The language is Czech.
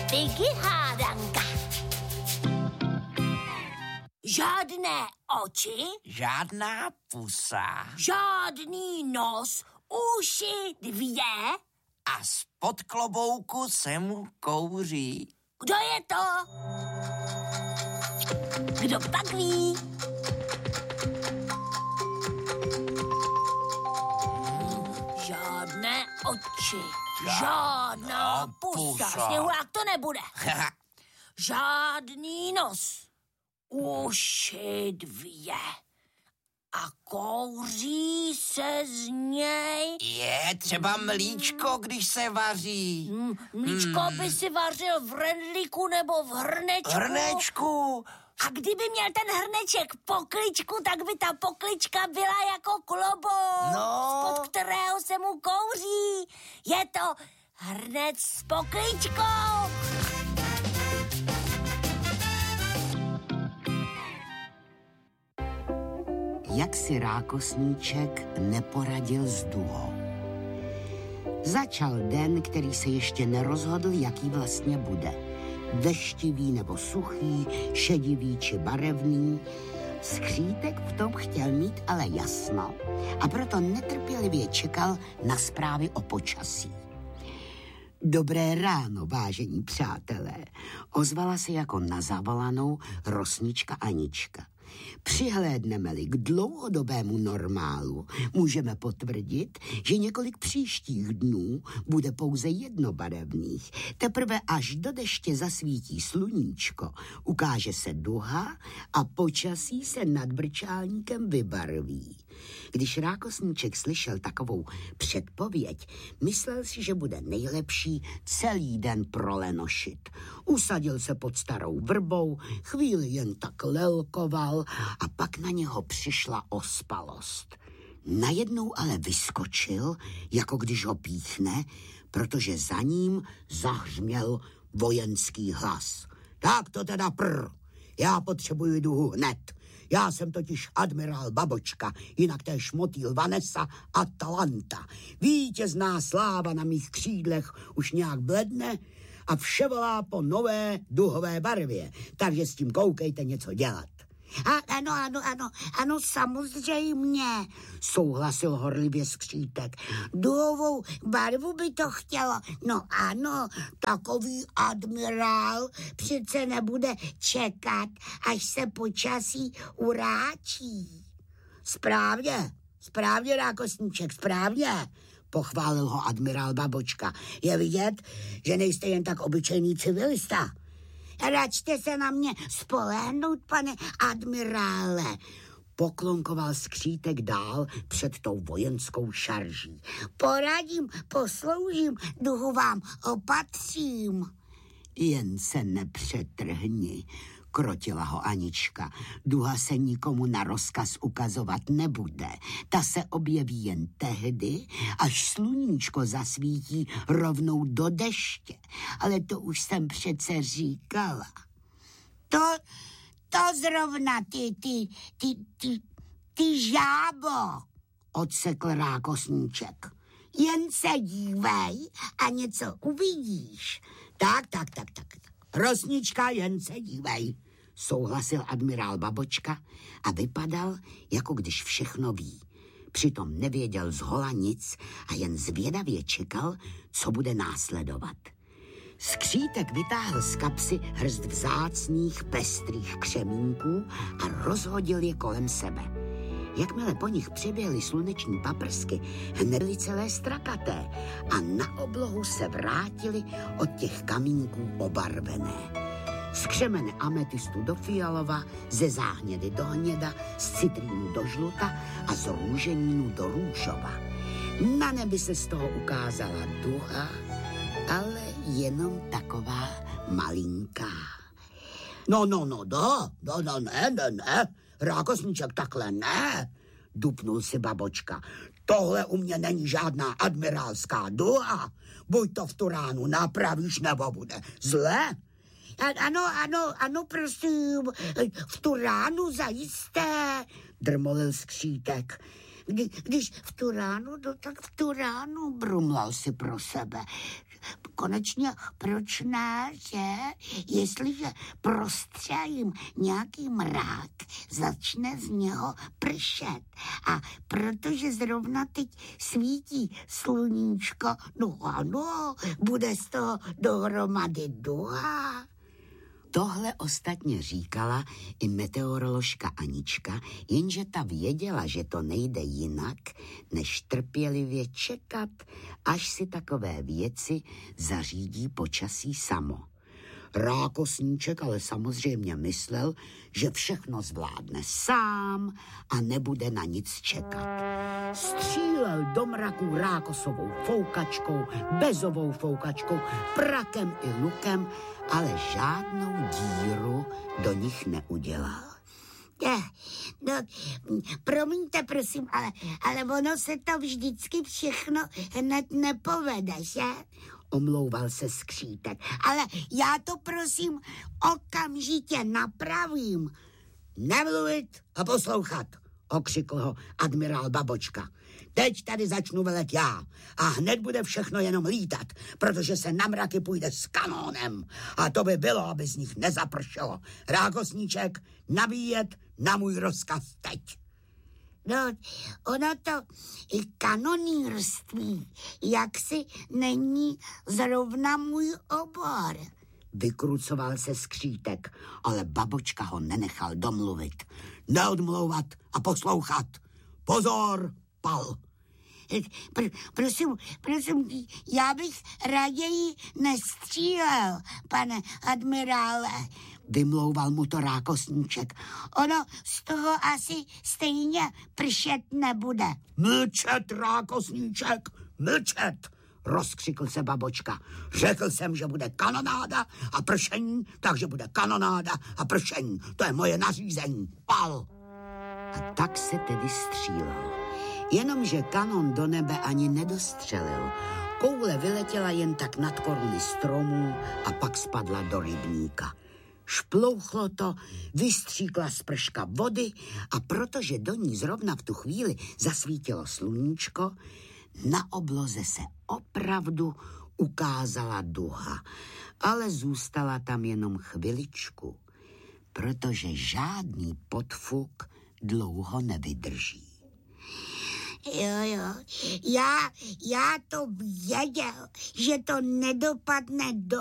Vicky hádanka. Žádné oči, žádná pusa, žádný nos, uši 2 a spod klobouku se mu kouří. Kdo je to? Kdo pak ví? Žádné oči, žádná pusa. Sněhulák to nebude. Žádný nos, uši 2 a kouří se z něj. Je třeba mlíčko, když se vaří. Mlíčko by si vařil v rendlíku nebo v hrnečku. Hrnečku. A kdyby měl ten hrneček pokličku, tak by ta poklička byla jako klobouk, spod kterého se mu kouří. Je to hrnec s pokličkou. Jak si rákosníček neporadil s duhou. Začal den, který se ještě nerozhodl, jaký vlastně bude. Deštivý nebo suchý, šedivý či barevný. Skřítek v tom chtěl mít ale jasno a proto netrpělivě čekal na zprávy o počasí. Dobré ráno, vážení přátelé, ozvala se jako na zavolanou rosnička Anička. Přihlédneme-li k dlouhodobému normálu, můžeme potvrdit, že několik příštích dnů bude pouze jednobarevných. Teprve až do deště zasvítí sluníčko, ukáže se duha a počasí se nad Brčálníkem vybarví. Když rákosníček slyšel takovou předpověď, myslel si, že bude nejlepší celý den prolenošit. Usadil se pod starou vrbou, chvíli jen tak lelkoval a pak na něho přišla ospalost. Najednou ale vyskočil, jako když ho píchne, protože za ním zahřměl vojenský hlas. Tak to teda já potřebuji duhu hned. Já jsem totiž admirál Babočka, jinak též motýl Vanessa Atalanta. Vítězná sláva na mých křídlech už nějak bledne a vše volá po nové duhové barvě, takže s tím koukejte něco dělat. Ano, samozřejmě, souhlasil horlivě Skřítek. Duhovou barvu by to chtělo. No ano, takový admirál přece nebude čekat, až se počasí uráčí. Správně, rákosníček, správně, pochválil ho admirál Babočka. Je vidět, že nejste jen tak obyčejný civilista. Račte se na mě spolehnout, pane admirále, poklonkoval Skřítek dál před tou vojenskou šarží. Poradím, posloužím, duhu vám opatřím. Jen se nepřetrhni, krotila ho Anička. Duha se nikomu na rozkaz ukazovat nebude. Ta se objeví jen tehdy, až sluníčko zasvítí rovnou do deště. Ale to už jsem přece říkala. To zrovna ty žábo, odsekl rákosníček. Jen se dívej a něco uvidíš. Tak. Rosnička, jen se dívej, souhlasil admirál Babočka a vypadal, jako když všechno ví. Přitom nevěděl zhola nic a jen zvědavě čekal, co bude následovat. Skřítek vytáhl z kapsy hrst vzácných, pestrých křemínků a rozhodil je kolem sebe. Jakmile po nich přiběhly sluneční paprsky, hnedly celé strakaté a na oblohu se vrátily od těch kamínků obarvené. Z křemene ametistu do fialova, ze záhnědy do hněda, z citrínu do žluta a z růženínu do růžova. Na nebi se z toho ukázala duha, ale jenom taková malinká. Ne. Rákosníček, takhle ne, dupnul si Babočka. Tohle u mě není žádná admirálská duha. Buď to v tu ránu napravíš, nebo bude zle. Ano, prosím, v tu ránu zajisté, drmolil Skřítek. Když v tu ránu, tak v tu ránu, brumlal si pro sebe. konečně proč ne, že? Jestliže prostřelím nějaký mrák, začne z něho pršet. A protože zrovna teď svítí sluníčko, no ano, bude z toho dohromady duha. Tohle ostatně říkala i meteoroložka Anička, jenže ta věděla, že to nejde jinak, než trpělivě čekat, až si takové věci zařídí počasí samo. Rákosníček ale samozřejmě myslel, že všechno zvládne sám a nebude na nic čekat. Střílel do mraků rákosovou foukačkou, bezovou foukačkou, prakem i lukem, ale žádnou díru do nich neudělal. No, promiňte, prosím, ale ono se to vždycky všechno hned nepovede, že? Omlouval se Skřítek. Ale já to prosím okamžitě napravím. Nemluvit a poslouchat, okřikl ho admirál Babočka. Teď tady začnu velet já a hned bude všechno jenom lítat, protože se na mraky půjde s kanónem a to by bylo, aby z nich nezapršelo. Rákosníček, nabíjet na můj rozkaz teď. No, ono to i kanonýrství jaksi není zrovna můj obor. Vykrucoval se Skřítek, ale Babočka ho nenechal domluvit. Neodmlouvat a poslouchat. Pozor, pal. Prosím, já bych raději nestřílel, pane admirále. Vymlouval mu to Rákosníček. Ono z toho asi stejně pršet nebude. Mlčet, Rákosníček, mlčet, rozkřikl se Babočka. Řekl jsem, že bude kanonáda a pršení, takže bude kanonáda a pršení. To je moje nařízení. Pal. A tak se tedy střílelo. Jenomže kanon do nebe ani nedostřelil. Koule vyletěla jen tak nad koruny stromů a pak spadla do rybníka. Šplouchlo to, vystříkla sprška vody a protože do ní zrovna v tu chvíli zasvítilo sluníčko, na obloze se opravdu ukázala duha, ale zůstala tam jenom chviličku, protože žádný podfuk dlouho nevydrží. Jo, já to věděl, že to nedopadne